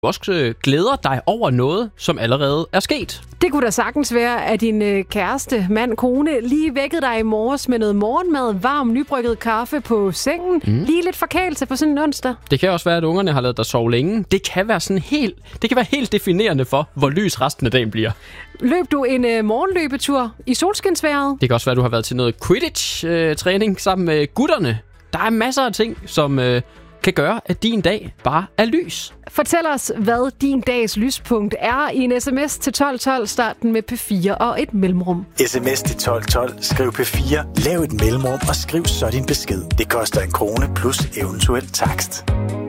også glæder dig over noget, som allerede er sket. Det kunne da sagtens være, at din kæreste, mand, kone lige vækkede dig i morges med noget morgenmad, varm, nybrygget kaffe på sengen. Lige lidt forkælelse på sådan en onsdag. Det kan også være, at ungerne har ladet dig sove længe. Det kan være helt definerende for, hvor lys resten af dagen bliver. Løb du en morgenløbetur i solskinsværet? Det kan også være, at du har været til noget Quidditch-træning sammen med gutterne. Der er masser af ting, som kan gøre, at din dag bare er lys. Fortæl os, hvad din dags lyspunkt er i en sms til 1212. Start den med P4 og et mellemrum. SMS til 1212. Skriv P4. Lav et mellemrum og skriv så din besked. Det koster 1 krone plus eventuel takst.